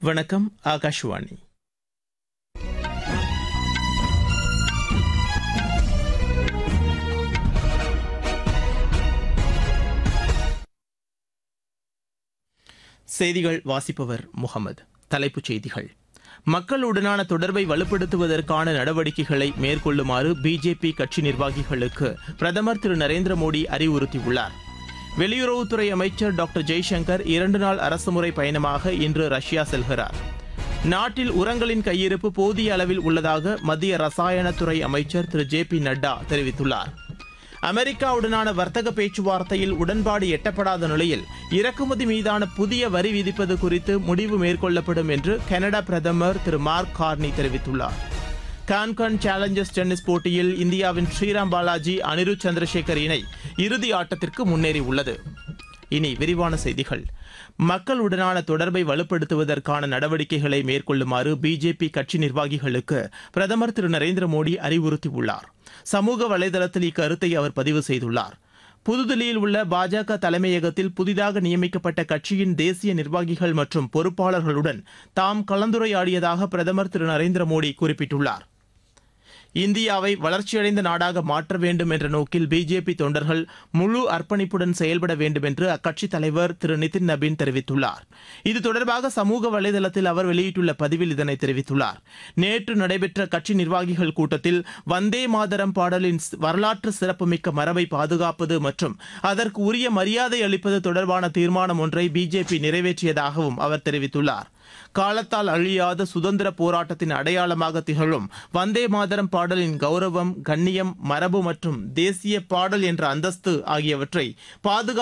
வணக்கம், ஆகாஷ்வாணி. செய்திகள் வாசிப்பவர் முகமது. தலைப்புச் செய்திகள்: மக்களுடனான தொடர்பை வலுப்படுத்துவதற்கான நடவடிக்கைகளை மேற்கொள்ளுமாறு பிஜேபி கட்சி நிர்வாகிகளுக்கு பிரதமர் திரு நரேந்திர மோடி அறிவுறுத்தியுள்ளார். வெளியுறவுத்துறை அமைச்சர் டாக்டர் ஜெய்சங்கர் 2 நாள் அரசுமுறை பயணமாக இன்று ரஷ்யா செல்கிறார். நாட்டில் உரங்களின் கையிருப்பு போதிய அளவில் உள்ளதாக மத்திய ரசாயனத்துறை அமைச்சர் திரு ஜே.பி. நட்டா தெரிவித்துள்ளார். அமெரிக்காவுடனான வர்த்தக பேச்சுவார்த்தையில் உடன்பாடு எட்டப்படாத நிலையில் இறக்குமதி மீதான புதிய வரி விதிப்பது குறித்து முடிவு மேற்கொள்ளப்படும் என்று கனடா பிரதமர் திரு மார்க் கார்னி தெரிவித்துள்ளார். கான்கான் சேலஞ்சர்ஸ் டென்னிஸ் போட்டியில் இந்தியாவின் ஸ்ரீராம் பாலாஜி அனிருத் சந்திரசேகர் இணை இறுதி ஆட்டத்திற்கு முன்னேறியுள்ளது. இனி விரிவான செய்திகள். மக்களுடனான தொடர்பை வலுப்படுத்துவதற்கான நடவடிக்கைகளை மேற்கொள்ளுமாறு பிஜேபி கட்சி நிர்வாகிகளுக்கு பிரதமர் திரு நரேந்திர மோடி அறிவுறுத்தியுள்ளார். சமூக வலைதளத்தில் இக்கருத்தை அவர் பதிவு செய்துள்ளார். புதுதில்லியில் உள்ள பாஜக தலைமையகத்தில் புதிதாக நியமிக்கப்பட்ட கட்சியின் தேசிய நிர்வாகிகள் மற்றும் பொறுப்பாளர்களுடன் தாம் கலந்துரையாடியதாக பிரதமர் திரு நரேந்திர மோடி குறிப்பிட்டுள்ளார். இந்தியாவை வளர்ச்சியடைந்த நாடாக மாற்ற வேண்டும் என்ற நோக்கில் பிஜேபி தொண்டர்கள் முழு அர்ப்பணிப்புடன் செயல்பட வேண்டும் என்று அக்கட்சித் தலைவர் திரு நிதின் நபீன் தெரிவித்துள்ளார். இது தொடர்பாக சமூக வலைதளத்தில் அவர் வெளியிட்டுள்ள பதிவில் இதனை தெரிவித்துள்ளார். நேற்று நடைபெற்ற கட்சி நிர்வாகிகள் கூட்டத்தில் வந்தே மாதரம் பாடலின் வரலாற்று சிறப்புமிக்க மரபை பாதுகாப்பது மற்றும் அதற்கு உரிய மரியாதை அளிப்பது தொடர்பான தீர்மானம் ஒன்றை பிஜேபி நிறைவேற்றியதாகவும் அவர் தெரிவித்துள்ளார். காலத்தால் அழியாத சுதந்திர போராட்டத்தின் அடையாளமாக திகழும் வந்தே மாதரம் பாடலின் கௌரவம், கண்ணியம், மரபு மற்றும் தேசிய பாடல் என்ற அந்தஸ்து ஆகியவற்றை பாதுகாப்பு